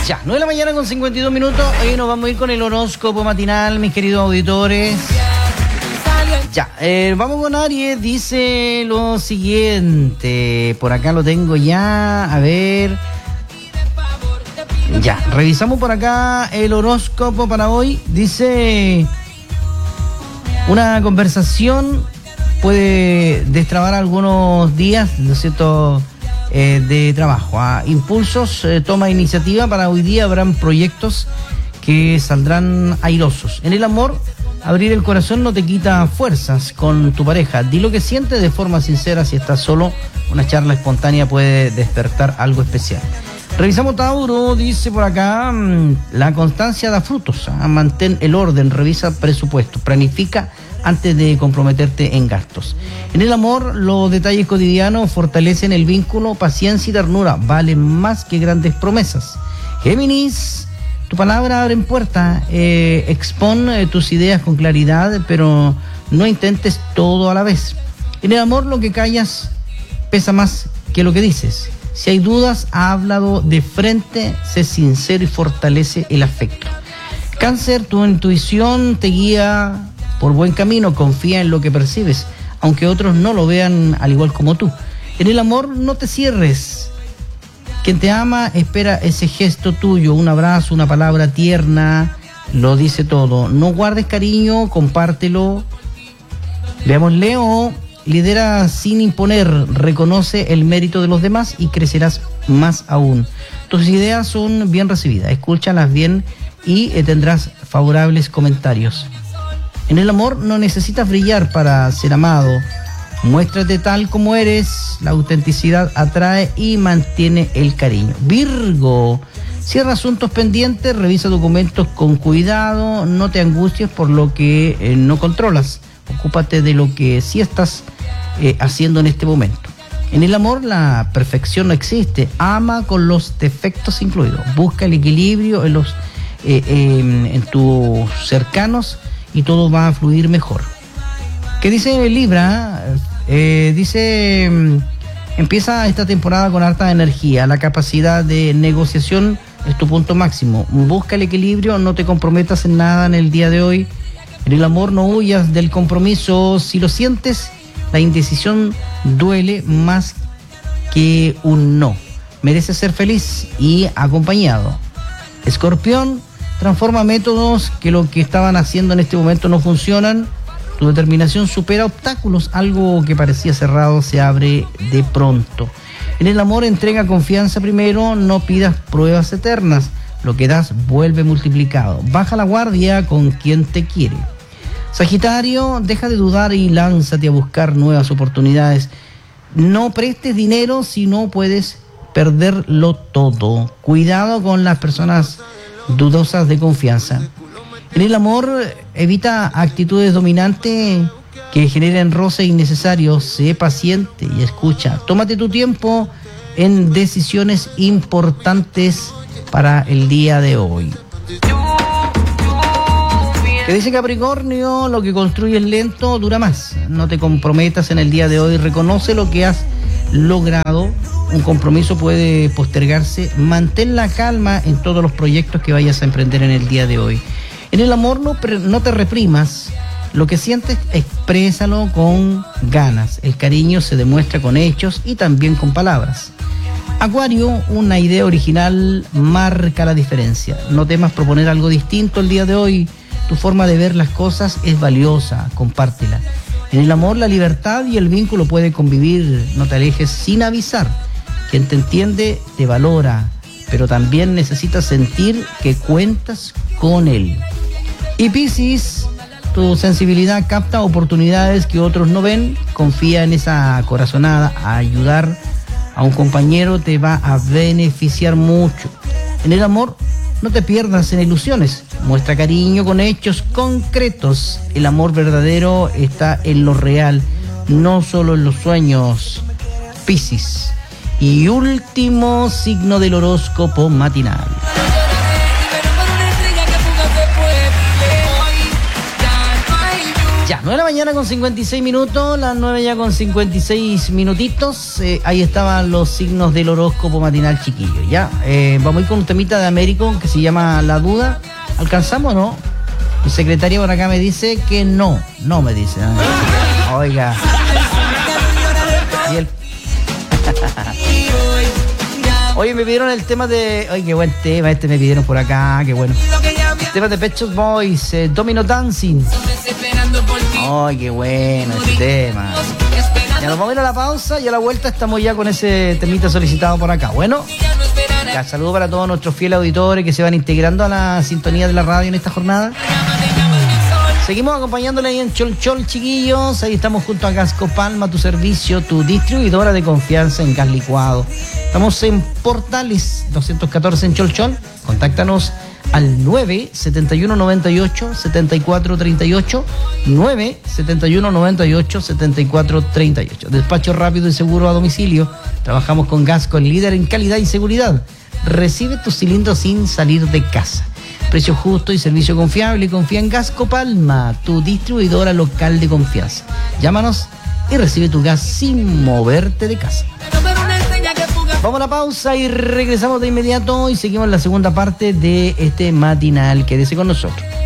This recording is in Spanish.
Ya, 9 de la mañana con 52 minutos. Hoy nos vamos a ir con el horóscopo matinal, mis queridos auditores. Ya, vamos con Aries. Dice lo siguiente. Por acá lo tengo ya. A ver. Ya, revisamos por acá el horóscopo para hoy. Dice: una conversación puede destrabar algunos días, ¿no es cierto?, de trabajo. Impulsos, toma iniciativa. Para hoy día habrán proyectos que saldrán airosos. En el amor, abrir el corazón no te quita fuerzas con tu pareja. Di lo que sientes de forma sincera. Si estás solo, una charla espontánea puede despertar algo especial. Revisamos Tauro. Dice por acá: la constancia da frutos. Mantén el orden, revisa presupuesto, planifica antes de comprometerte en gastos. En el amor, los detalles cotidianos fortalecen el vínculo. Paciencia y ternura valen más que grandes promesas. Géminis, tu palabra abre puertas. Expon tus ideas con claridad, pero no intentes todo a la vez. En el amor, lo que callas pesa más que lo que dices. Si hay dudas, háblalo de frente, sé sincero y fortalece el afecto. Cáncer, tu intuición te guía por buen camino. Confía en lo que percibes, aunque otros no lo vean al igual como tú. En el amor, no te cierres. Quien te ama espera ese gesto tuyo, un abrazo, una palabra tierna, lo dice todo. No guardes cariño, compártelo. Veamos Leo. Lidera sin imponer, reconoce el mérito de los demás y crecerás más aún. Tus ideas son bien recibidas, escúchalas bien y tendrás favorables comentarios. En el amor, no necesitas brillar para ser amado. Muéstrate tal como eres. La autenticidad atrae y mantiene el cariño. Virgo, cierra asuntos pendientes, revisa documentos con cuidado, no te angusties por lo que no controlas. Ocúpate de lo que sí estás haciendo en este momento. En el amor, la perfección no existe. Ama con los defectos incluidos. Busca el equilibrio en tus cercanos y todo va a fluir mejor. ¿Qué dice Libra? Dice: empieza esta temporada con harta energía. La capacidad de negociación es tu punto máximo. Busca el equilibrio, no te comprometas en nada en el día de hoy. En el amor, no huyas del compromiso. Si lo sientes, la indecisión duele más que un no. Mereces ser feliz y acompañado. Escorpión, transforma métodos que lo que estaban haciendo en este momento no funcionan. Tu determinación supera obstáculos. Algo que parecía cerrado se abre de pronto. En el amor, entrega confianza primero. No pidas pruebas eternas. Lo que das vuelve multiplicado. Baja la guardia con quien te quiere. Sagitario, deja de dudar y lánzate a buscar nuevas oportunidades. No prestes dinero si no puedes perderlo todo. Cuidado con las personas dudosas de confianza. En el amor, evita actitudes dominantes que generen roce innecesario. Sé paciente y escucha. Tómate tu tiempo en decisiones importantes para el día de hoy. Te dice Capricornio: lo que construyes lento dura más. No te comprometas en el día de hoy. Reconoce lo que has logrado. Un compromiso puede postergarse. Mantén la calma en todos los proyectos que vayas a emprender en el día de hoy. En el amor, no te reprimas. Lo que sientes, exprésalo con ganas. El cariño se demuestra con hechos y también con palabras. Acuario, una idea original marca la diferencia. No temas proponer algo distinto el día de hoy. Tu forma de ver las cosas es valiosa, compártela. En el amor, la libertad y el vínculo pueden convivir. No te alejes sin avisar. Quien te entiende te valora, pero también necesitas sentir que cuentas con él. Y Piscis, tu sensibilidad capta oportunidades que otros no ven. Confía en esa corazonada. Ayudar a un compañero te va a beneficiar mucho. En el amor, no te pierdas en ilusiones. Muestra cariño con hechos concretos. El amor verdadero está en lo real, no solo en los sueños. Piscis. Y último signo del horóscopo matinal. Ya, 9 de la mañana con 56 minutos, las 9 ya con 56 minutitos. Ahí estaban los signos del horóscopo matinal, chiquillo. Ya, vamos a ir con un temita de Américo que se llama La Duda. ¿Alcanzamos o no? Mi secretaria por acá me dice que no me dice. Oiga. Y el... Oye, me pidieron el tema de... Oye, qué buen tema, me pidieron por acá, qué bueno. El tema de Pet Shop Boys, Domino Dancing. Ay, qué bueno ese tema. Ya nos vamos a ir a la pausa y a la vuelta estamos ya con ese temita solicitado por acá. Bueno, ya, saludo para todos nuestros fieles auditores que se van integrando a la sintonía de la radio en esta jornada. Seguimos acompañándole ahí en Cholchol, chiquillos. Ahí estamos junto a Gasco Palma, tu servicio, tu distribuidora de confianza en gas licuado. Estamos en Portales 214 en Cholchol. Contáctanos al 97198-7438, 97198-7438. Despacho rápido y seguro a domicilio. Trabajamos con Gasco, el líder en calidad y seguridad. Recibe tu cilindro sin salir de casa. Precio justo y servicio confiable. Confía en Gasco Palma, tu distribuidora local de confianza. Llámanos y recibe tu gas sin moverte de casa. Vamos a la pausa y regresamos de inmediato y seguimos la segunda parte de este matinal. Quédese con nosotros.